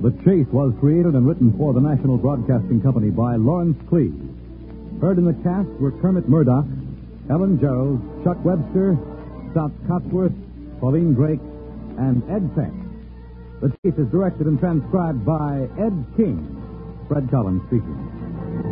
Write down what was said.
The Chase was created and written for the National Broadcasting Company by Lawrence Cleave. Heard in the cast were Kermit Murdoch, Ellen Gerald, Chuck Webster, Scott Cotsworth, Pauline Drake, and Ed Peck. The Chase is directed and transcribed by Ed King. Fred Collins speaking.